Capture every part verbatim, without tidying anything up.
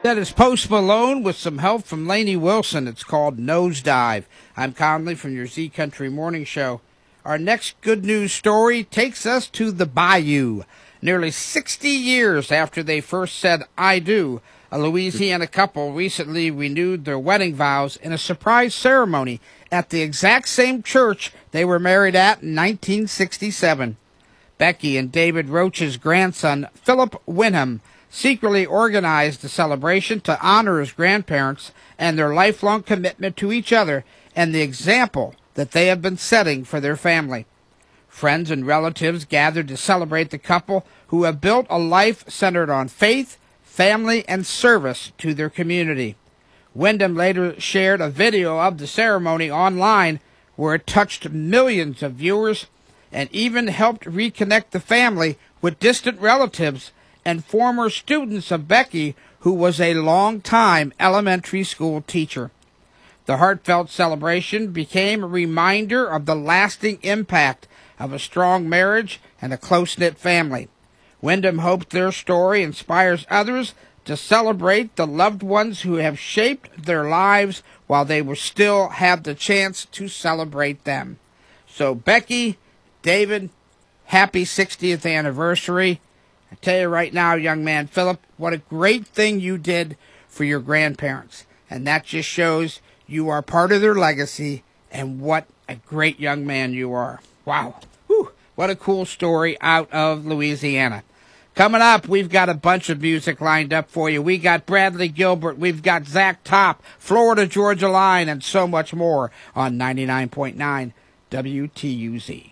That is Post Malone with some help from Lainey Wilson. It's called Nosedive. I'm Conley from your Z Country Morning Show. Our next good news story takes us to the Bayou. Nearly sixty years after they first said, I do, a Louisiana couple recently renewed their wedding vows in a surprise ceremony at the exact same church they were married at in nineteen sixty-seven. Becky and David Roach's grandson, Philip Winham, secretly organized the celebration to honor his grandparents and their lifelong commitment to each other and the example that they have been setting for their family. Friends and relatives gathered to celebrate the couple who have built a life centered on faith, family, and service to their community. Wyndham later shared a video of the ceremony online where it touched millions of viewers and even helped reconnect the family with distant relatives and former students of Becky, who was a long-time elementary school teacher. The heartfelt celebration became a reminder of the lasting impact of a strong marriage and a close-knit family. Wyndham hopes their story inspires others to celebrate the loved ones who have shaped their lives while they will still have the chance to celebrate them. So, Becky, David, happy sixtieth anniversary. I tell you right now, young man, Philip, what a great thing you did for your grandparents. And that just shows you are part of their legacy, and what a great young man you are. Wow. Whew. What a cool story out of Louisiana. Coming up, we've got a bunch of music lined up for you. We got Bradley Gilbert, we've got Zach Top, Florida Georgia Line, and so much more on ninety-nine point nine W T U Z.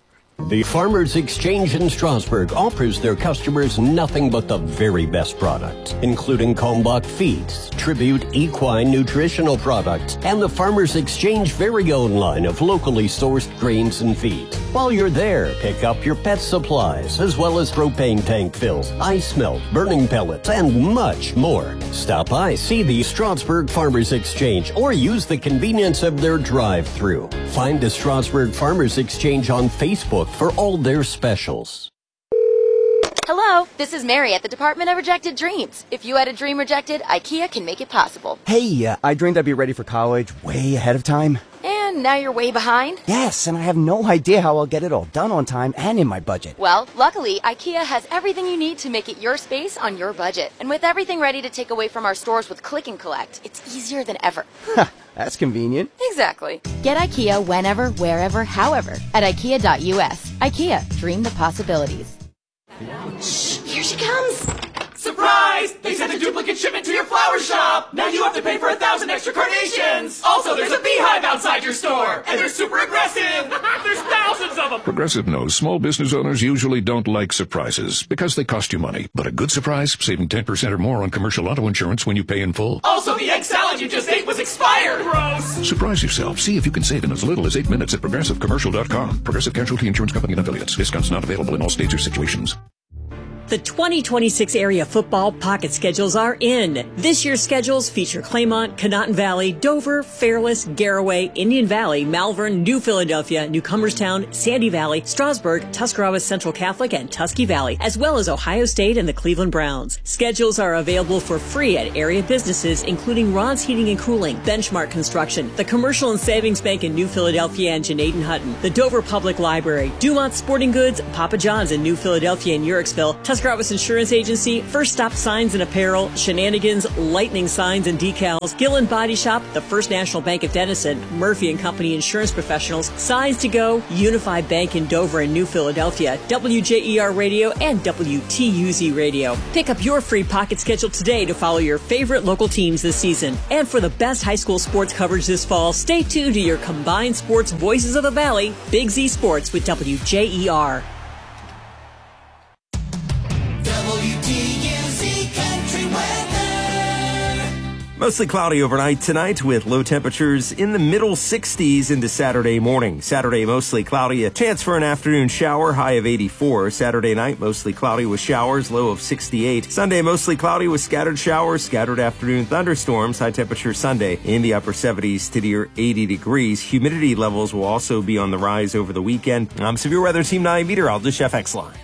The Farmers Exchange in Strasburg offers their customers nothing but the very best products, including Kalmbach feeds, Tribute equine nutritional products, and the Farmers Exchange very own line of locally sourced grains and feed. While you're there, pick up your pet supplies, as well as propane tank fills, ice melt, burning pellets, and much more. Stop by, see the Strasburg Farmers Exchange, or use the convenience of their drive-thru. Find the Strasburg Farmers Exchange on Facebook for all their specials. Hello, this is Mary at the Department of Rejected Dreams. If you had a dream rejected, IKEA can make it possible. Hey, uh, I dreamed I'd be ready for college way ahead of time. And now you're way behind? Yes, and I have no idea how I'll get it all done on time and in my budget. Well, luckily, IKEA has everything you need to make it your space on your budget. And with everything ready to take away from our stores with Click and Collect, it's easier than ever. Ha, that's convenient. Exactly. Get IKEA whenever, wherever, however at IKEA dot U S. IKEA, dream the possibilities. Shh, here she comes. Surprise! They sent a duplicate shipment to your flower shop! Now you have to pay for a thousand extra carnations! Also, there's a beehive outside your store! And they're super aggressive! There's thousands of them! Progressive knows small business owners usually don't like surprises because they cost you money. But a good surprise, saving ten percent or more on commercial auto insurance when you pay in full. Also, the egg salad you just ate was expired! Gross! Surprise yourself. See if you can save in as little as eight minutes at progressive commercial dot com. Progressive Casualty Insurance Company and Affiliates. Discounts not available in all states or situations. The twenty twenty-six area football pocket schedules are in. This year's schedules feature Claymont, Conotton Valley, Dover, Fairless, Garaway, Indian Valley, Malvern, New Philadelphia, Newcomerstown, Sandy Valley, Strasburg, Tuscarawas Central Catholic, and Tusky Valley, as well as Ohio State and the Cleveland Browns. Schedules are available for free at area businesses including Ron's Heating and Cooling, Benchmark Construction, the Commercial and Savings Bank in New Philadelphia and Janaden Hutton, the Dover Public Library, Dumont Sporting Goods, Papa John's in New Philadelphia and Uricksville, Tuscarawas Insurance Agency, First Stop Signs and Apparel, Shenanigans, Lightning Signs and Decals, Gillen Body Shop, the First National Bank of Denison, Murphy and Company Insurance Professionals, Signs to Go, Unified Bank in Dover and New Philadelphia, W J E R Radio, and W T U Z Radio. Pick up your free pocket schedule today to follow your favorite local teams this season. And for the best high school sports coverage this fall, stay tuned to your combined sports Voices of the Valley, Big Z Sports with W J E R. Mostly cloudy overnight tonight with low temperatures in the middle sixties into Saturday morning. Saturday, mostly cloudy. A chance for an afternoon shower, high of eighty-four. Saturday night, mostly cloudy with showers, low of sixty-eight. Sunday, mostly cloudy with scattered showers, scattered afternoon thunderstorms. High temperature Sunday in the upper seventies to near eighty degrees. Humidity levels will also be on the rise over the weekend. I'm Severe Weather Team nine meteorologist Jeff Exline.